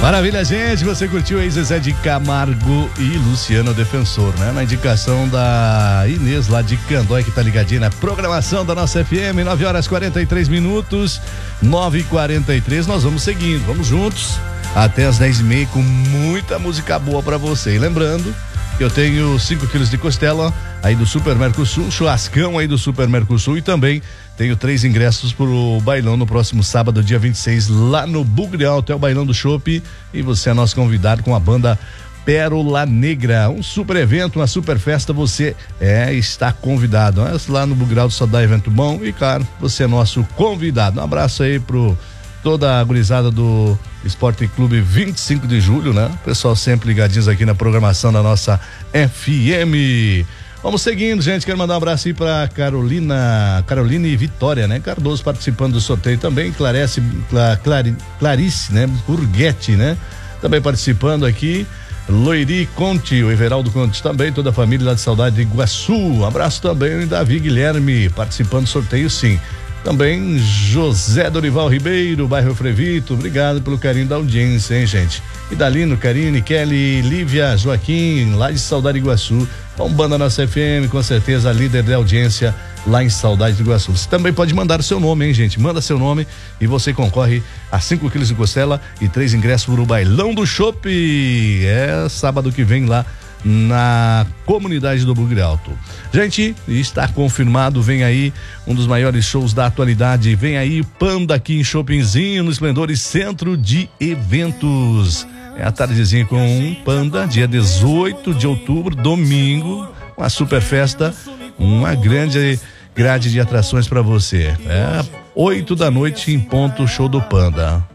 Maravilha, gente, você curtiu aí Zezé de Camargo e Luciano Defensor, né? Na indicação da Inês lá de Candói, que tá ligadinha na programação da nossa FM, 9h43, 9h43, nós vamos seguindo, vamos juntos até as 10h30 com muita música boa pra você. E lembrando que eu tenho 5 quilos de costela aí do Super Mercosul, churrascão aí do Super Mercosul, e também tenho 3 ingressos pro bailão no próximo sábado, dia 26, lá no Bugre Alto, é o bailão do Chopp, e você é nosso convidado com a banda Pérola Negra, um super evento, uma super festa, você está convidado. Lá no Bugre Alto só dá evento bom e, claro, você é nosso convidado. Um abraço aí pro toda a gurizada do Esporte Clube 25 de Julho, né? Pessoal sempre ligadinhos aqui na programação da nossa FM. Vamos seguindo, gente. Quero mandar um abraço aí pra Caroline e Vitória, né? Cardoso participando do sorteio também. Clarice, né? Burguete, né? Também participando aqui. Loiri Conte, o Everaldo Conte também, toda a família lá de Saudade de Iguaçu. Um abraço também, Davi Guilherme, participando do sorteio, sim. Também José Dorival Ribeiro, bairro Frevito, obrigado pelo carinho da audiência, hein, gente? Idalino, Karine, Kelly, Lívia, Joaquim, lá de Saudade de Iguaçu, bombando a nossa FM, com certeza a líder da audiência lá em Saudade de Iguaçu. Você também pode mandar o seu nome, hein, gente? Manda seu nome e você concorre a 5 quilos de costela e 3 ingressos para o bailão do Chopp. É sábado que vem lá na comunidade do Bugre Alto. Gente, está confirmado, vem aí um dos maiores shows da atualidade, vem aí Panda aqui em Shoppingzinho, no Esplendores Centro de Eventos. É a tardezinha com um Panda, dia 18 de outubro, domingo, uma super festa, uma grande grade de atrações para você. 8 da noite em ponto, show do Panda.